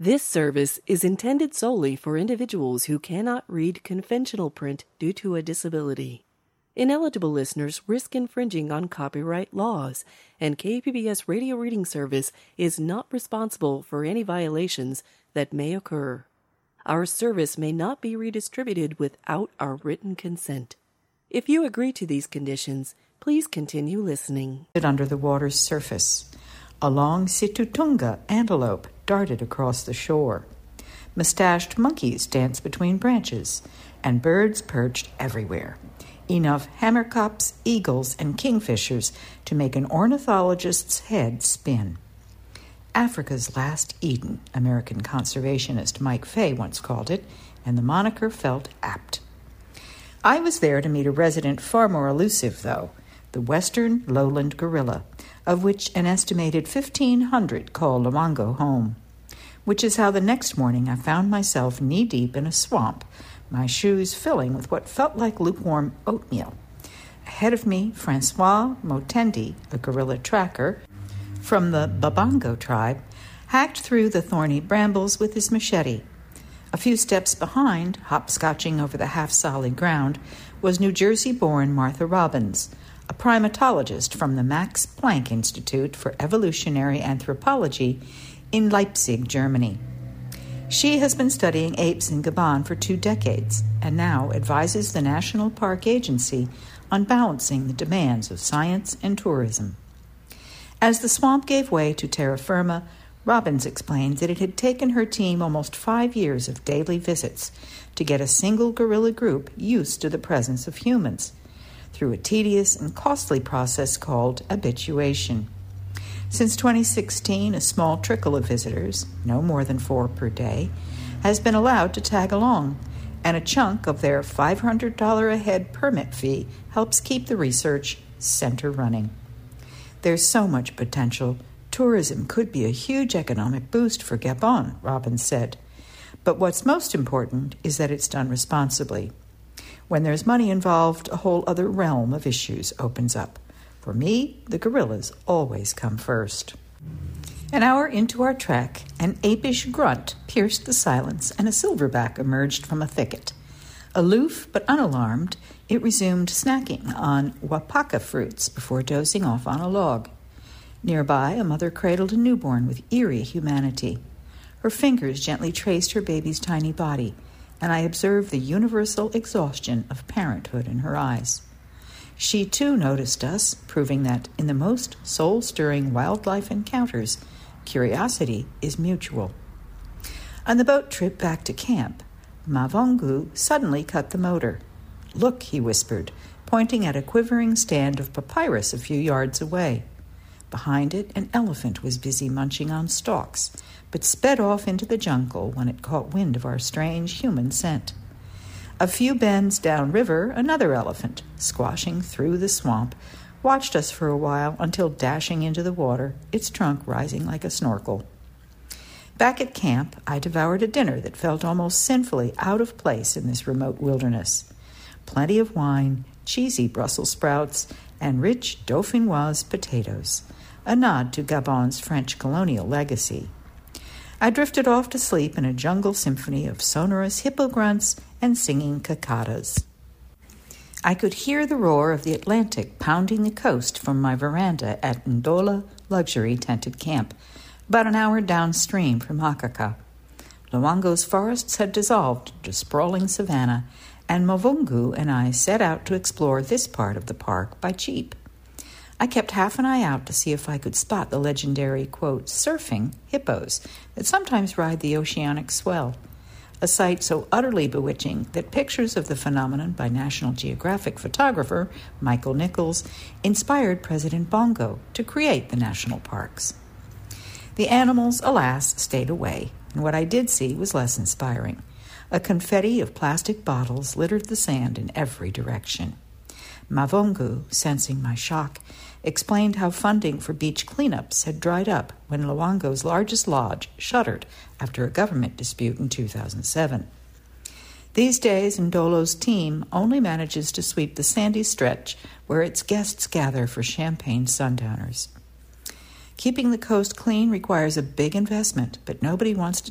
This service is intended solely for individuals who cannot read conventional print due to a disability. Ineligible listeners risk infringing on copyright laws, and KPBS Radio Reading Service is not responsible for any violations that may occur. Our service may not be redistributed without our written consent. If you agree to these conditions, please continue listening. Under the water's surface, a long Situtunga antelope darted across the shore. Mustached monkeys danced between branches, and birds perched everywhere. Enough hammerkops, eagles, and kingfishers to make an ornithologist's head spin. Africa's last Eden, American conservationist Mike Fay once called it, and the moniker felt apt. I was there to meet a resident far more elusive, though, the western lowland gorilla, of which an estimated 1,500 call Luongo home, which is how the next morning I found myself knee-deep in a swamp, my shoes filling with what felt like lukewarm oatmeal. Ahead of me, Francois Motendi, a gorilla tracker from the Babango tribe, hacked through the thorny brambles with his machete. A few steps behind, hopscotching over the half-solid ground, was New Jersey-born Martha Robbins, a primatologist from the Max Planck Institute for Evolutionary Anthropology in Leipzig, Germany. She has been studying apes in Gabon for 2 decades and now advises the National Park Agency on balancing the demands of science and tourism. As the swamp gave way to terra firma, Robbins explained that it had taken her team almost 5 years of daily visits to get a single gorilla group used to the presence of humans, through a tedious and costly process called habituation. Since 2016, a small trickle of visitors, no more than 4 per day, has been allowed to tag along, and a chunk of their $500 a head permit fee helps keep the research center running. There's so much potential. Tourism could be a huge economic boost for Gabon, Robbins said. But what's most important is that it's done responsibly. When there's money involved, a whole other realm of issues opens up. For me, the gorillas always come first. An hour into our trek, an apish grunt pierced the silence, and a silverback emerged from a thicket. Aloof but unalarmed, it resumed snacking on wapaka fruits before dozing off on a log. Nearby, a mother cradled a newborn with eerie humanity. Her fingers gently traced her baby's tiny body, and I observed the universal exhaustion of parenthood in her eyes. She, too, noticed us, proving that in the most soul-stirring wildlife encounters, curiosity is mutual. On the boat trip back to camp, Mavungu suddenly cut the motor. "Look," he whispered, pointing at a quivering stand of papyrus a few yards away. Behind it, an elephant was busy munching on stalks, but sped off into the jungle when it caught wind of our strange human scent. A few bends downriver, another elephant, squashing through the swamp, watched us for a while until dashing into the water, its trunk rising like a snorkel. Back at camp, I devoured a dinner that felt almost sinfully out of place in this remote wilderness. Plenty of wine, cheesy Brussels sprouts, and rich dauphinoise potatoes, a nod to Gabon's French colonial legacy. I drifted off to sleep in a jungle symphony of sonorous hippo grunts and singing cicadas. I could hear the roar of the Atlantic pounding the coast from my veranda at Ndola Luxury Tented Camp, about an hour downstream from Hakaka. Luongo's forests had dissolved into sprawling savanna, and Mavungu and I set out to explore this part of the park by jeep. I kept half an eye out to see if I could spot the legendary, quote, surfing hippos that sometimes ride the oceanic swell, a sight so utterly bewitching that pictures of the phenomenon by National Geographic photographer Michael Nichols inspired President Bongo to create the national parks. The animals, alas, stayed away, and what I did see was less inspiring. A confetti of plastic bottles littered the sand in every direction. Mavungu, sensing my shock, explained how funding for beach cleanups had dried up when Luongo's largest lodge shuttered after a government dispute in 2007. These days, Ndolo's team only manages to sweep the sandy stretch where its guests gather for champagne sundowners. Keeping the coast clean requires a big investment, but nobody wants to